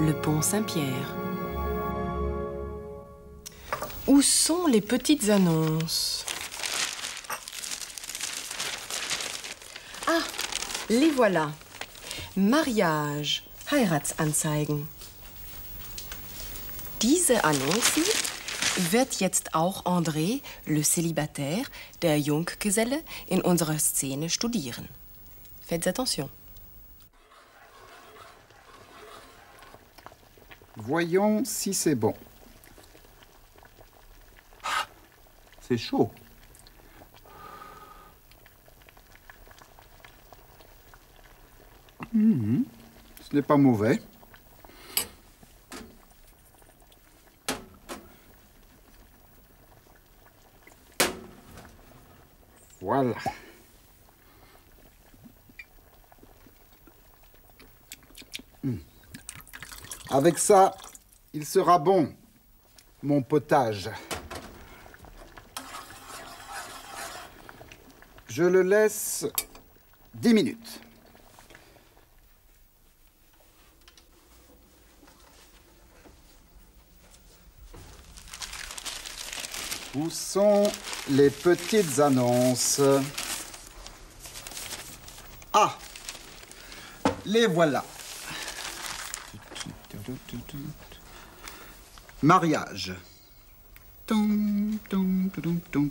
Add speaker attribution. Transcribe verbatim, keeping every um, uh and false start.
Speaker 1: le pont Saint-Pierre. Où sont les petites annonces? Ah, les voilà. Mariage, Heiratsanzeigen. Diese Annonce wird jetzt auch André, le célibataire, der Junggeselle, in unserer Szene studieren. Faites attention.
Speaker 2: Voyons si c'est bon. C'est chaud. Mmh, ce n'est pas mauvais. Voilà. Mmh. Avec ça, il sera bon, mon potage. Je le laisse dix minutes. Où sont les petites annonces? Ah, les voilà. Mariage. Tom, tom, tom, tom.